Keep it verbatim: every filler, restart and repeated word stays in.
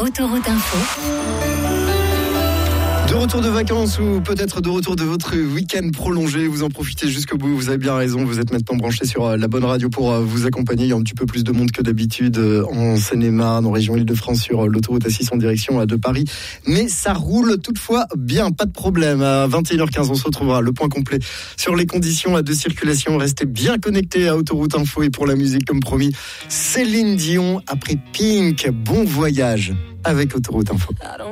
Autoroute Info. De retour de vacances ou peut-être de retour de votre week-end prolongé, vous en profitez jusqu'au bout, vous avez bien raison, vous êtes maintenant branchés sur la bonne radio pour vous accompagner. Il y a un petit peu plus de monde que d'habitude en Seine-et-Marne, en région Île-de-France, sur l'autoroute A six en direction de Paris. Mais ça roule toutefois bien, pas de problème. À vingt et une heures quinze, on se retrouvera le point complet sur les conditions de circulation. Restez bien connectés à Autoroute Info et pour la musique, comme promis, Céline Dion après Pink. Bon voyage avec Autoroute Info.